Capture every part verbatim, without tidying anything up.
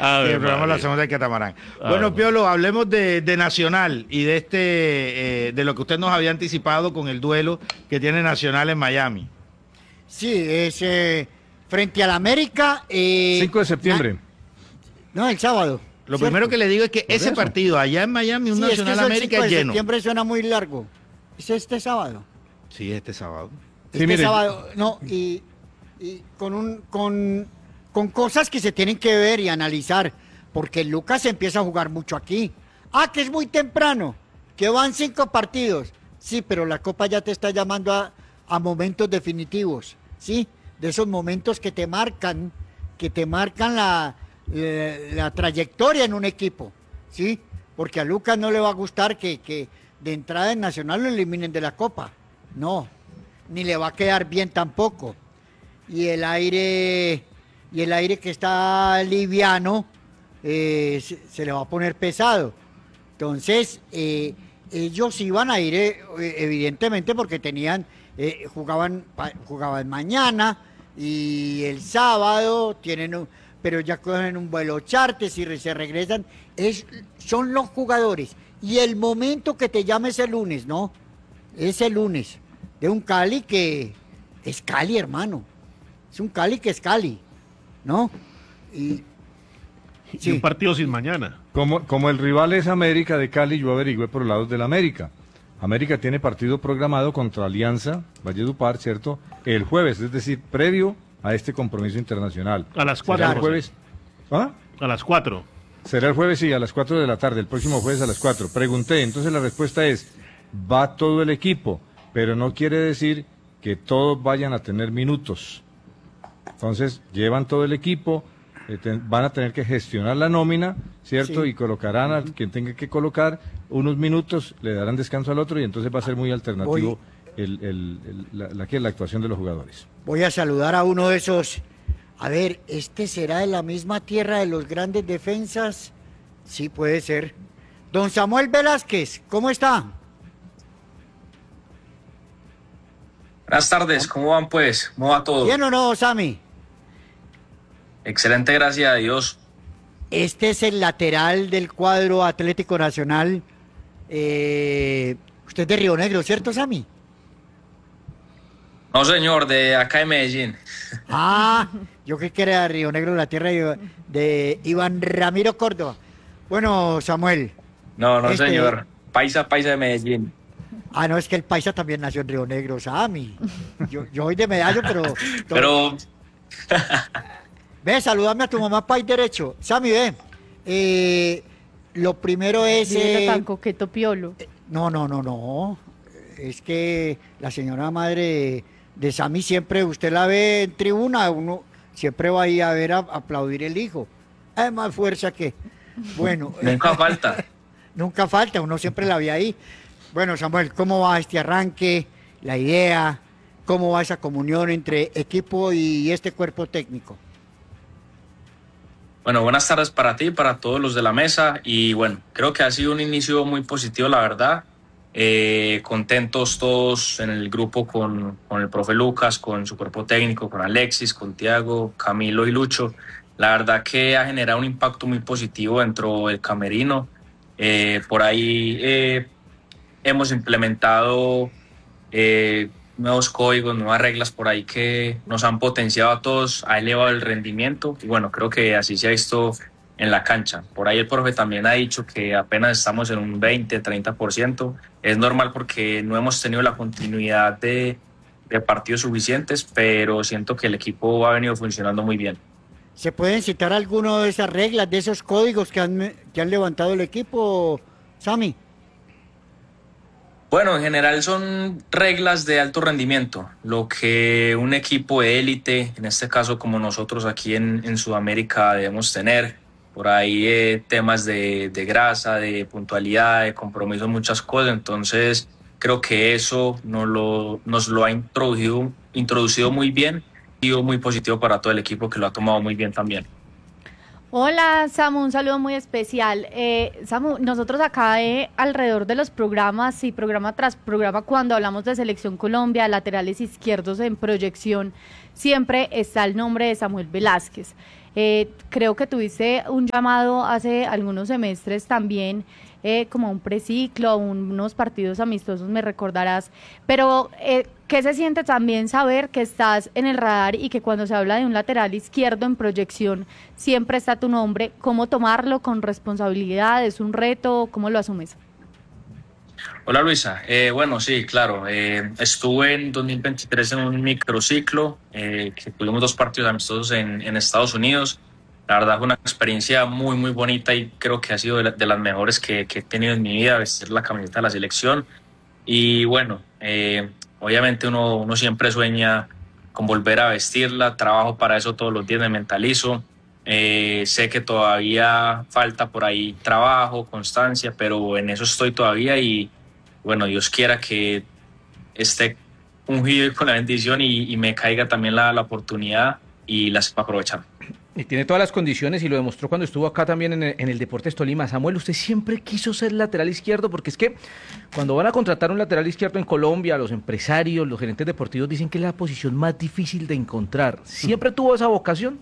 A ver, el programa lo María. hacemos del catamarán. Ah, bueno, bueno. Piolo, hablemos de, de Nacional y de este eh, de lo que usted nos había anticipado con el duelo que tiene Nacional en Miami. Sí, es eh, frente al América. Eh, cinco de septiembre. na- no, el sábado. Lo ¿cierto? primero que le digo es que Por ese eso. partido allá en Miami, un Sí, es que Nacional eso el América cinco es de lleno. septiembre suena muy largo. Es este sábado. Sí, este sábado. Sí, Este mire, sábado, no, y, y con, un, con, con cosas que se tienen que ver y analizar, porque Lucas empieza a jugar mucho aquí. Ah, que es muy temprano, que van cinco partidos. Sí, pero la Copa ya te está llamando a, a momentos definitivos, ¿sí? De esos momentos que te marcan, que te marcan la, la, la trayectoria en un equipo, ¿sí? Porque a Lucas no le va a gustar que, que de entrada en Nacional lo eliminen de la Copa. No, ni le va a quedar bien tampoco. Y el aire, y el aire que está liviano, eh, se, se le va a poner pesado. Entonces, eh, ellos iban a ir, eh, evidentemente, porque tenían, eh, jugaban, pa- jugaban mañana y el sábado, tienen un- pero ya cogen un vuelo charter, si re- se regresan, es, son los jugadores. Y el momento que te llames el lunes, ¿no? Es el lunes, de un Cali que es Cali, hermano. Es un Cali que es Cali, ¿no? Y, Y un partido sin mañana. Como, como el rival es América de Cali, yo averigüé por los lados del América. América tiene partido programado contra Alianza, Valledupar, ¿cierto? El jueves, es decir, previo a este compromiso internacional. A las cuatro. ¿Será el José. jueves? ¿Ah? A las cuatro. Será el jueves, sí, a las cuatro de la tarde, el próximo jueves a las cuatro. Pregunté, entonces la respuesta es, va todo el equipo, pero no quiere decir que todos vayan a tener minutos. Entonces, llevan todo el equipo, eh, ten- van a tener que gestionar la nómina, ¿cierto? Sí. Y colocarán a quien tenga que colocar unos minutos, le darán descanso al otro y entonces va a ser muy alternativo el, el- el- la, la, que- la actuación de los jugadores. voy a saludar a uno de esos. A ver, ¿este será de la misma tierra de los grandes defensas? Sí, puede ser. Don Samuel Velázquez, ¿cómo está? Buenas tardes, ¿cómo van pues? ¿Cómo va todo? ¿Bien o no, Sammy? Excelente, gracias a Dios. Este es el lateral del cuadro Atlético Nacional. Eh, usted es de Río Negro, ¿cierto, Sammy? No, señor, de acá de Medellín. Ah, yo creí que era de Río Negro, la tierra de, de Iván Ramiro Córdoba. Bueno, Samuel. No, no, Este- señor. Paisa, paisa de Medellín. Ah, no, es que el paisa también nació en Río Negro, Sammy. Yo, yo soy de Medallo, pero... Pero, Ve, salúdame a tu mamá, país derecho. Sammy, ve. eh, lo primero es... Dígelo eh, tan coqueto, Piolo. no, no, no, no. Es que la señora madre de, de Sammy siempre, usted la ve en tribuna, uno siempre va ahí a ver a, aplaudir el hijo. Es más fuerza que... Bueno, nunca falta. nunca falta, uno siempre la ve ahí. Bueno, Samuel, ¿cómo va este arranque, la idea? ¿Cómo va esa comunión entre equipo y este cuerpo técnico? Bueno, buenas tardes para ti, para todos los de la mesa. Y bueno, creo que ha sido un inicio muy positivo, la verdad. Eh, contentos todos en el grupo con, con el profe Lucas, con su cuerpo técnico, con Alexis, con Tiago, Camilo y Lucho. La verdad que ha generado un impacto muy positivo dentro del camerino. Eh, por ahí eh, hemos implementado eh, nuevos códigos, nuevas reglas por ahí que nos han potenciado a todos, ha elevado el rendimiento y bueno, creo que así se ha visto en la cancha. Por ahí el profe también ha dicho que apenas estamos en un veinte, treinta por ciento. Es normal porque no hemos tenido la continuidad de, de partidos suficientes, pero siento que el equipo ha venido funcionando muy bien. ¿Se pueden citar alguno de esas reglas, de esos códigos que han, que han levantado el equipo, Sammy? Bueno, en general son reglas de alto rendimiento, lo que un equipo de élite, en este caso como nosotros aquí en, en Sudamérica debemos tener. Por ahí eh, temas de, de grasa, de puntualidad, de compromiso, muchas cosas. Entonces creo que eso nos lo, nos lo ha introducido, introducido muy bien y sido muy positivo para todo el equipo que lo ha tomado muy bien también. Hola, Samu, un saludo muy especial. Eh, Samu, nosotros acá eh, alrededor de los programas y programa tras programa, cuando hablamos de Selección Colombia, laterales izquierdos en proyección, siempre está el nombre de Samuel Velázquez. Eh, creo que tuviste un llamado hace algunos semestres también, eh, como un preciclo, unos partidos amistosos, me recordarás, pero eh, ¿qué se siente también saber que estás en el radar y que cuando se habla de un lateral izquierdo en proyección siempre está tu nombre? ¿Cómo tomarlo con responsabilidad? ¿Es un reto? ¿Cómo lo asumes? Hola Luisa, eh, bueno sí, claro, eh, estuve en dos mil veintitrés en un microciclo, eh, que tuvimos dos partidos amistosos en, en Estados Unidos. La verdad fue una experiencia muy muy bonita y creo que ha sido de, la, de las mejores que, que he tenido en mi vida, vestir la camiseta de la selección. Y bueno, eh, obviamente uno, uno siempre sueña con volver a vestirla, trabajo para eso todos los días, me mentalizo. Eh, sé que todavía falta por ahí trabajo, constancia, pero en eso estoy todavía y bueno, Dios quiera que esté ungido y con la bendición y, y me caiga también la, la oportunidad y la sepa aprovechar. Y tiene todas las condiciones y lo demostró cuando estuvo acá también en el, en el Deportes Tolima. Samuel, usted siempre quiso ser lateral izquierdo, porque es que cuando van a contratar un lateral izquierdo en Colombia, los empresarios, los gerentes deportivos dicen que es la posición más difícil de encontrar. ¿Siempre tuvo esa vocación?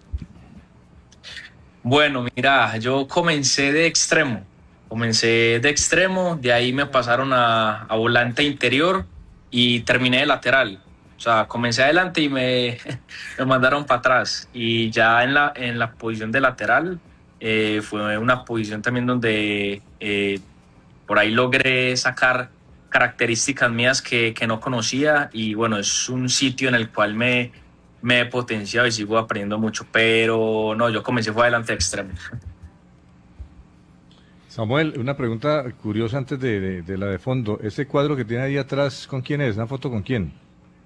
Bueno, mira, yo comencé de extremo, comencé de extremo, de ahí me pasaron a, a volante interior y terminé de lateral. O sea, comencé adelante y me, me mandaron para atrás. Y ya en la, en la posición de lateral eh, fue una posición también donde eh, por ahí logré sacar características mías que, que no conocía. Y bueno, es un sitio en el cual me, me he potenciado y sigo aprendiendo mucho. Pero no, yo comencé fue adelante extremo. Samuel, una pregunta curiosa antes de, de, de la de fondo. ¿Ese cuadro que tiene ahí atrás, con quién es? ¿Una foto con quién?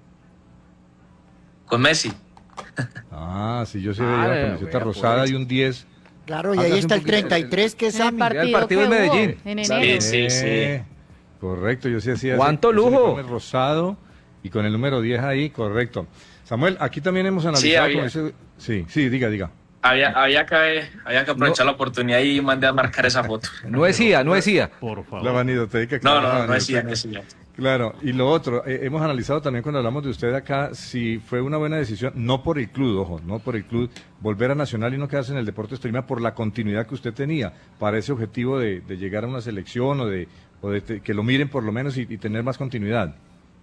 Con Messi. Ah, sí, yo sí Ah, veía la vea, camiseta vea, rosada pues. y un diez. Claro, y Hágase ahí un está el poquito- treinta y tres que es En el Sammy. partido, el partido que de hubo Medellín. en Sí, enero. sí, sí. Eh, Correcto, yo sí hacía ese- ¡Cuánto ese lujo! uniforme rosado y con el número diez ahí, correcto. Samuel, aquí también hemos analizado había. con ese... Sí, sí, diga, diga. Había, había, que, había que aprovechar la oportunidad y mandé a marcar esa foto. No decía, no decía. Por favor. La vanidoteca. No, claro, la no, no es cierto, vanidoteca. no es cierto. Claro, y lo otro, eh, hemos analizado también cuando hablamos de usted acá, si fue una buena decisión, no por el club, ojo, no por el club, volver a Nacional y no quedarse en el Deportes Tolima por la continuidad que usted tenía para ese objetivo de, de llegar a una selección o de, o de te- que lo miren por lo menos y, y tener más continuidad.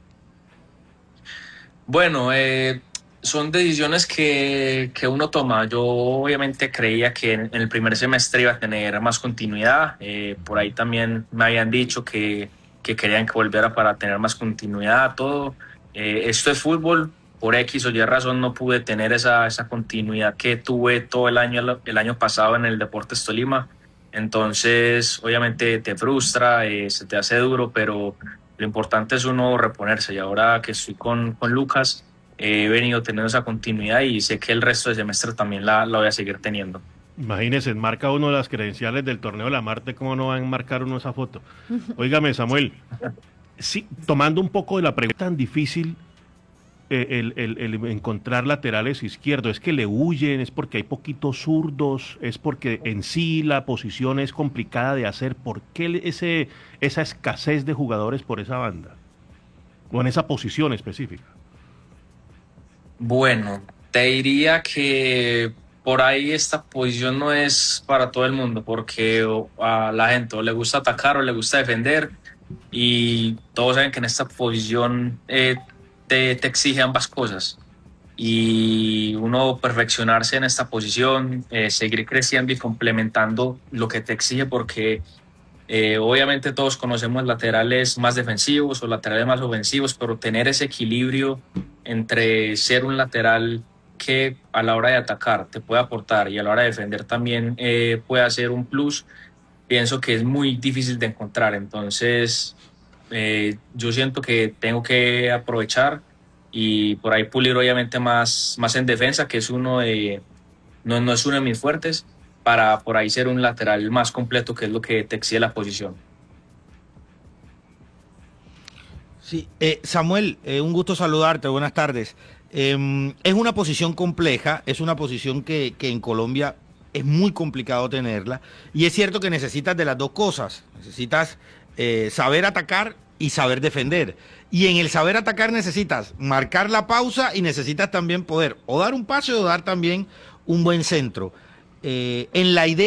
Bueno, eh, son decisiones que, que uno toma. Yo obviamente creía que en, en el primer semestre iba a tener más continuidad. Eh, por ahí también me habían dicho que, que querían que volviera para tener más continuidad, todo. Eh, esto es fútbol. Por X o Y razón no pude tener esa, esa continuidad que tuve todo el año, el año pasado en el Deportes Tolima. Entonces, obviamente te frustra, eh, se te hace duro, pero lo importante es uno reponerse. Y ahora que estoy con, con Lucas, eh, he venido teniendo esa continuidad y sé que el resto del semestre también la, la voy a seguir teniendo. Imagínese, marca uno las credenciales del torneo de la Marte, ¿cómo no va a enmarcar uno esa foto? Óigame, Samuel, sí, tomando un poco de la pregunta tan difícil, eh, el, el- el encontrar laterales izquierdos, ¿es que le huyen? ¿Es porque hay poquitos zurdos? ¿Es porque en sí la posición es complicada de hacer? ¿Por qué ese, esa escasez de jugadores por esa banda? O en esa posición específica. Bueno, te diría que por ahí esta posición no es para todo el mundo, porque o, a la gente o le gusta atacar o le gusta defender, y todos saben que en esta posición eh, te, te exige ambas cosas. Y uno perfeccionarse en esta posición, eh, seguir creciendo y complementando lo que te exige, porque eh, obviamente todos conocemos laterales más defensivos o laterales más ofensivos, pero tener ese equilibrio entre ser un lateral que a la hora de atacar te puede aportar y a la hora de defender también eh, puede hacer un plus, pienso que es muy difícil de encontrar. Entonces eh, yo siento que tengo que aprovechar y por ahí pulir obviamente más, más en defensa, que es uno de, no, no es uno de mis fuertes, para por ahí ser un lateral más completo, que es lo que te exige la posición. Sí, eh, Samuel, eh, un gusto saludarte, buenas tardes. Eh, es una posición compleja, es una posición que, que en Colombia es muy complicado tenerla, y es cierto que necesitas de las dos cosas, necesitas eh, saber atacar y saber defender, y en el saber atacar necesitas marcar la pausa y necesitas también poder o dar un pase o dar también un buen centro. Eh, en la idea